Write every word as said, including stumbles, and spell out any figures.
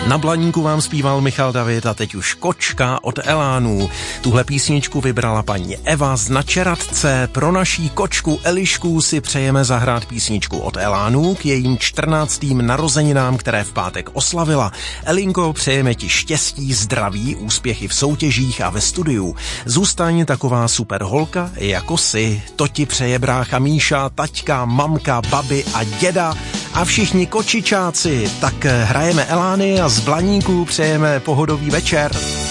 Na Blaníku vám zpíval Michal David a teď už Kočka od Elánů. Tuhle písničku vybrala paní Eva z Načeradce. Pro naší kočku Elišku si přejeme zahrát písničku od Elánů k jejím čtrnáctým narozeninám, které v pátek oslavila. Elinko, přejeme ti štěstí, zdraví, úspěchy v soutěžích a ve studiu. Zůstaň taková super holka, jako jsi. To ti přeje brácha Míša, taťka, mamka, babi a děda a všichni kočičáci. Tak hrajeme Elány a z Blaníku přejeme pohodový večer.